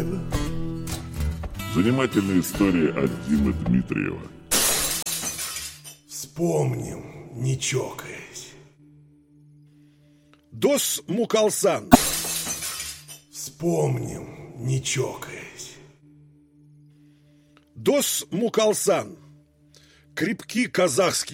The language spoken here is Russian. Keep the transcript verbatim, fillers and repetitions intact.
Занимательная история от Димы Дмитриева. Вспомним, не чокаясь. Дос Мукалсан. Вспомним, не чокаясь. Дос Мукалсан. Крепки казахские